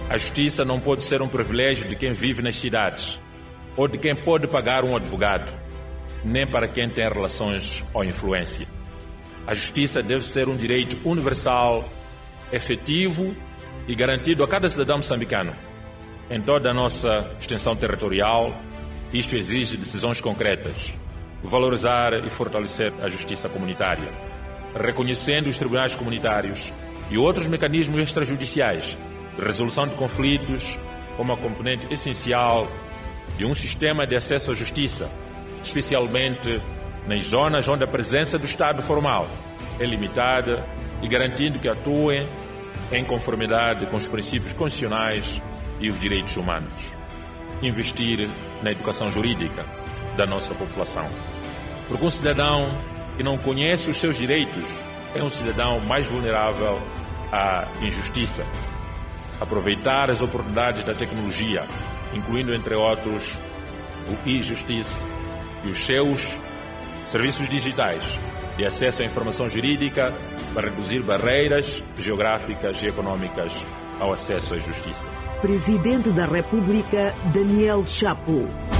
A justiça não pode ser um privilégio de quem vive nas cidades ou de quem pode pagar um advogado, nem para quem tem relações ou influência. A justiça deve ser um direito universal, efetivo e garantido a cada cidadão moçambicano. Em toda a nossa extensão territorial, isto exige decisões concretas, valorizar e fortalecer a justiça comunitária, reconhecendo os tribunais comunitários e outros mecanismos extrajudiciais de resolução de conflitos como a componente essencial de um sistema de acesso à justiça, especialmente nas zonas onde a presença do Estado formal é limitada e garantindo que atuem em conformidade com os princípios constitucionais e os direitos humanos. Investir na educação jurídica da nossa população. Porque um cidadão que não conhece os seus direitos é um cidadão mais vulnerável à injustiça. Aproveitar as oportunidades da tecnologia, incluindo, entre outros, o e-justice e os seus serviços digitais de acesso à informação jurídica para reduzir barreiras geográficas e econômicas ao acesso à justiça. Presidente da República, Daniel Chapo.